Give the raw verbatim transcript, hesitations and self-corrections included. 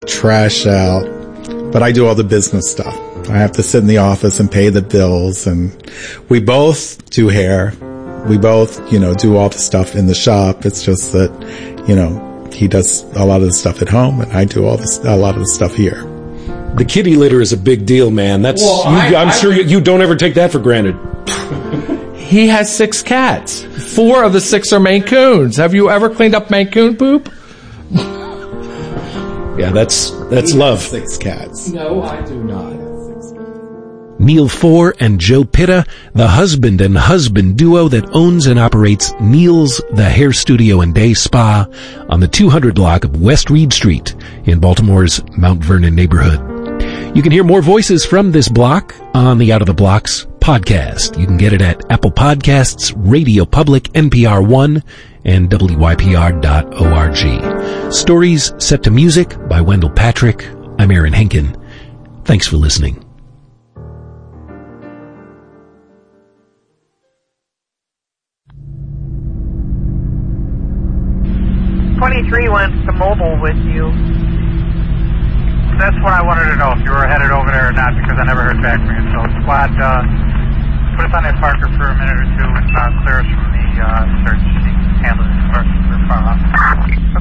trash out, but I do all the business stuff. I have to sit in the office and pay the bills, and we both do hair. We both, you know, do all the stuff in the shop. It's just that, you know, he does a lot of the stuff at home, and I do all this, a lot of the stuff here. The kitty litter is a big deal, man. That's, well, you, I, I'm I, sure you, you don't ever take that for granted. He has six cats. Four of the six are Maine Coons. Have you ever cleaned up Maine Coon poop? Yeah, that's, that's he love. Six cats. No, I do not. Neil Four and Joe Pitta, the husband and husband duo that owns and operates Neil's The Hair Studio and Day Spa on the two hundred block of West Reed Street in Baltimore's Mount Vernon neighborhood. You can hear more voices from this block on the Out of the Blocks podcast. You can get it at Apple Podcasts, Radio Public, N P R One, and W Y P R dot org. Stories set to music by Wendell Patrick. I'm Aaron Henkin. Thanks for listening. twenty-three wants to mobile with you. That's what I wanted to know, if you were headed over there or not, because I never heard back from you. So, squad, uh, put us on that Parker for a minute or two and uh, clear us from the uh, search. Handle it. We're far off.